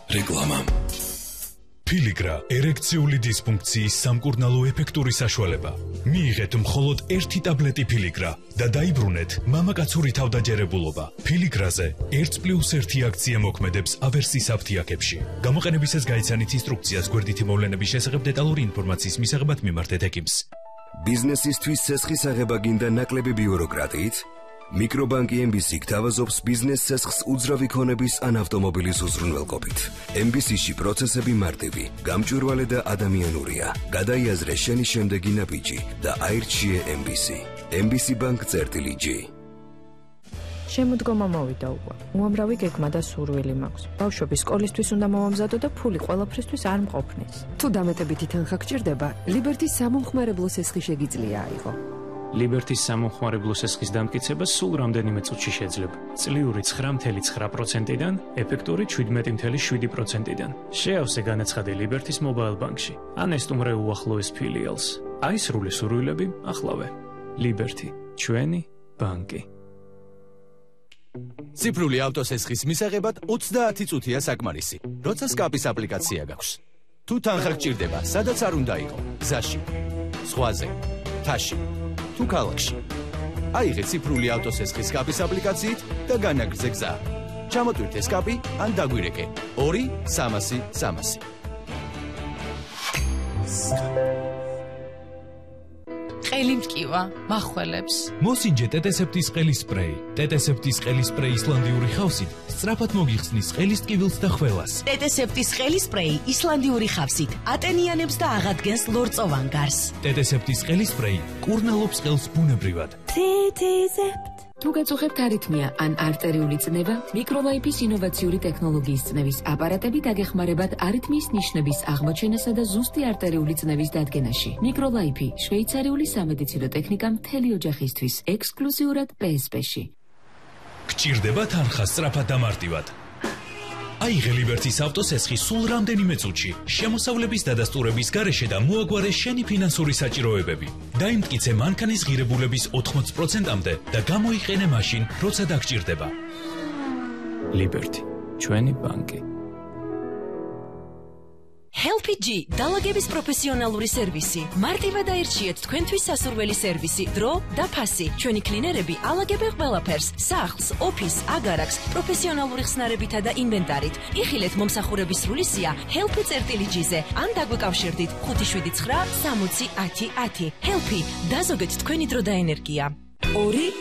რეკლამა. Piligra ერექციული დისფუნქციის სამკურნალო ეფექტური საშუალება. მიიღეთ მხოლოდ 1 ტაბლეტი Piligra და დაიბრუნეთ მამაკაცური თავდაჯერებულობა. Piligrაზე 1+1 აქცია მოქმედებს ავერსის აფთიაქებში. გამოყენებისას გაიცანით ინსტრუქციას გვერდითი მოვლენების შესახებ დეტალური ინფორმაციის მისაღებად მიმართეთ ექიმს. ბიზნესისთვის ცესხის აღება გინდა ნაკლები ბიუროკრატიით? Microbank MBC გთავაზობს ბიზნეს ცესხს უძრავი ქონების ან ავტომობილის უზრუნველყოფით. MBC-ში პროცესები მარტივი, გამჭვირვალე და ადამიანურია. გადაიაზრე შენი შემდეგი ნაბიჯი და აირჩიე MBC. MBC Bank-G. შემოდგომა მოვიდა უკვე. უამრავი გეგმა და სურვილი მაქვს. ბავშვები სკოლისთვის უნდა მოვამზადო და ფული ყველაფრისთვის არ მყოფნის. თუ დამეტებითი თანხა გჭირდება, ლიბერტის სამომხმარებლო სესხი შეგიძლია აიღო. ლიბერტის სამომხმარებლო სესხის დამტკიცება სულ რამდენიმე წუთში შეძლება. წლიური 9.9%-დან ეფექტური 17.7%-დან. შეავსე განაცხადი ლიბერტის მობაილ ბანკში. ან ესტუმრე უახლოეს ფილიალს. აისრული სურვილები ახლავე. ლიბერტი, ჩვენი ბანკი. ციფრული ავტოსესხის მისაღებად 30 წუთია საკმარისი. როცა სკაპის აპლიკაცია გაქვს. თუ თანხა გჭირდება, სადაც არ უნდა იყო, გზაში, ზღვაზე, თაში, თუ ქალაქში. აიღე ციფრული ავტოსესხის სკაპის აპლიკაციით და განაგრძე გზა. ჩამოტვირთე სკაპი ან დაგვირეკე 2-300-300. ყელიმტკივა მახველებს. მოსინჯე ტეტესეპტის ყელის სპრეი. ტეტესეპტის ყელის სპრეი ისლანდიური ხავსით სწრაფად მოგიხსნის ყელის ტკივილს და ხველას. ტეტესეპტის ყელის სპრეი ისლანდიური ხავსით ატენიანებს და აღადგენს ლორწოვან გარს. ტეტესეპტის ყელის სპრეი კურნალობს ყელს ბუნებრივად. თუ გაწუხებთ არითმია ან არტერიული წნევა, მიკროლაიფის ინოვაციური ტექნოლოგიის წნევის აპარატები დაგეხმარებათ არითმიის ნიშნების აღმოჩენასა და ზუსტი არტერიული წნევის დადგენაში. მიკროლაიფი შვეიცარიული სამედიცინო ტექნიკა მთელი ოჯახისთვის, ექსკლუზიურად PSP-ში. გჭირდება თანხა სწრაფად და მარტივად. აიღე ლიბერტის ავტოსესხი სულ რამდენიმე წუთში, შემოსავლების დადასტურების გარეშე და მოაგვარე შენი ფინანსური საჭიროებები. დაიმტკიცე მანქანის ღირებულების 80%-მდე და გამოიყენე მაშინ, როცა დაგჭირდება. ლიბერტი, ჩვენი ბანკი. HelpG დალაგების პროფესიონალური სერვისი. მარტივად აირჩიეთ თქვენთვის სასურველი სერვისი, დრო და ფასი. ჩვენი კლინერები ალაგებენ ყველაფერს: სახლს, ოფისს, აგარაკს, პროფესიონალური ხსნარებითა და ინვენტარით. იხილეთ მომსახურების სრული სია help.g-ზე ან დაგვეკავშირდით 579 60 10 10. HelpG დაზოგეთ თქვენი დრო და ენერგია.